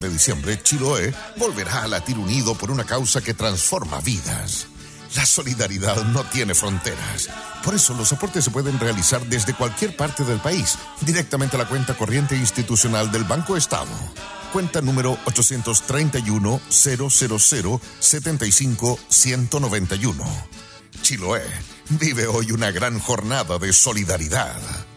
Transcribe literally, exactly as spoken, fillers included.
de diciembre, Chiloé volverá a latir unido por una causa que transforma vidas. La solidaridad no tiene fronteras. Por eso los aportes se pueden realizar desde cualquier parte del país, directamente a la cuenta corriente institucional del Banco Estado. Cuenta número ochocientos treinta y uno, cero cero cero, setenta y cinco, ciento noventa y uno. Chiloé vive hoy una gran jornada de solidaridad.